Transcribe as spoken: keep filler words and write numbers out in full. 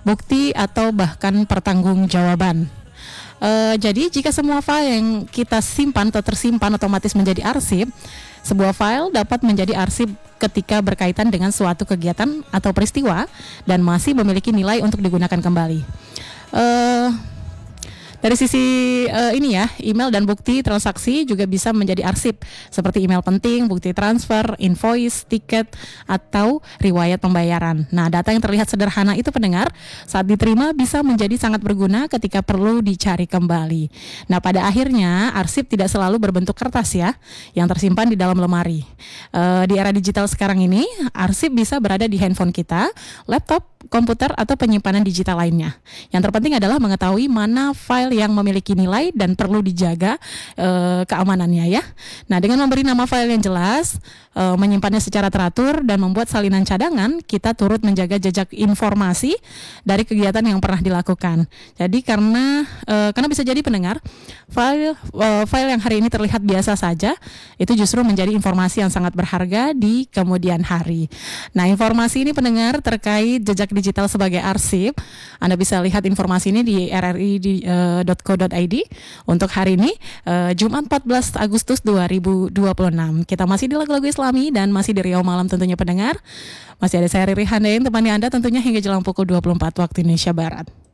bukti atau bahkan pertanggungjawaban. Uh, jadi jika semua file yang kita simpan atau tersimpan otomatis menjadi arsip, sebuah file dapat menjadi arsip ketika berkaitan dengan suatu kegiatan atau peristiwa dan masih memiliki nilai untuk digunakan kembali. Uh, Dari sisi uh, ini ya, email dan bukti transaksi juga bisa menjadi arsip seperti email penting, bukti transfer, invoice, tiket, atau riwayat pembayaran. Nah, data yang terlihat sederhana itu pendengar saat diterima bisa menjadi sangat berguna ketika perlu dicari kembali. Nah, pada akhirnya arsip tidak selalu berbentuk kertas ya, yang tersimpan di dalam lemari. Uh, di era digital sekarang ini, arsip bisa berada di handphone kita, laptop, komputer, atau penyimpanan digital lainnya. Yang terpenting adalah mengetahui mana file yang memiliki nilai dan perlu dijaga e, keamanannya ya. Nah, dengan memberi nama file yang jelas, e, menyimpannya secara teratur dan membuat salinan cadangan, kita turut menjaga jejak informasi dari kegiatan yang pernah dilakukan. Jadi karena e, karena bisa jadi pendengar, file e, file yang hari ini terlihat biasa saja, itu justru menjadi informasi yang sangat berharga di kemudian hari. Nah, informasi ini pendengar terkait jejak digital sebagai arsip, Anda bisa lihat informasi ini di r r i dot co dot i d untuk hari ini uh, Jumat empat belas Agustus dua ribu dua puluh enam. Kita masih di lagu-lagu Islami dan masih di Riau Malam tentunya pendengar. Masih ada saya Riri Handain temani Anda tentunya hingga jelang pukul dua puluh empat waktu Indonesia Barat.